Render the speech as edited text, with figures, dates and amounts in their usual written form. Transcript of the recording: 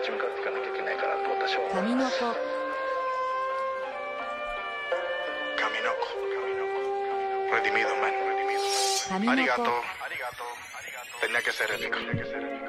立ち向かっていかなきゃいけないかなと私は思神の子。 います。神の子。redimido man, redimido. 神の子。 Arigato. Tenía que ser épico.